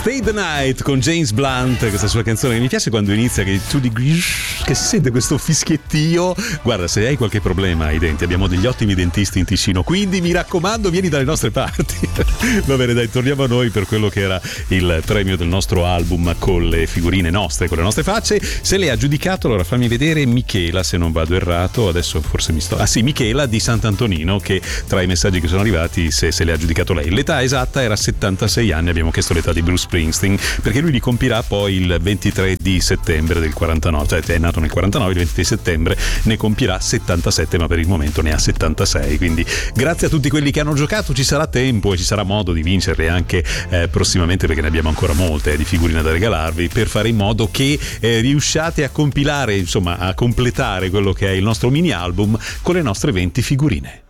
Stay the Night con James Blunt, questa sua canzone che mi piace quando inizia, che che si sente questo fischiettio. Guarda, se hai qualche problema ai denti, abbiamo degli ottimi dentisti in Ticino, quindi mi raccomando, vieni dalle nostre parti. Va bene, dai, torniamo a noi per quello che era il premio del nostro album con le figurine nostre, con le nostre facce. Se le ha giudicato, allora fammi vedere. Michela, se non vado errato, adesso forse mi sto... Ah sì, Michela di Sant'Antonino, che tra i messaggi che sono arrivati, se le ha giudicato lei. L'età esatta era 76 anni, abbiamo chiesto l'età di Bruce Springsteen, perché lui li compirà poi il 23 di settembre del 49, cioè è nato nel 49, il 23 di settembre ne compirà 77, ma per il momento ne ha 76, quindi grazie a tutti quelli che hanno giocato. Ci sarà tempo e ci sarà modo di vincerle anche prossimamente, perché ne abbiamo ancora molte di figurine da regalarvi, per fare in modo che riusciate a compilare, insomma a completare quello che è il nostro mini album con le nostre 20 figurine.